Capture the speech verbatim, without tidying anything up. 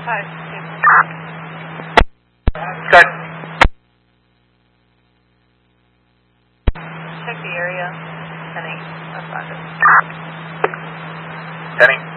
Hi. Good. Check the area. Penny. That's not good. Penny.